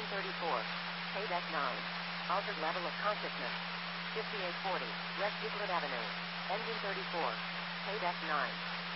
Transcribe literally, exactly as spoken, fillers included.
thirty-four. Paydeck nine. Altered level of consciousness. fifty-eight forty. West Euclid Avenue. Engine thirty-four. Paydeck nine.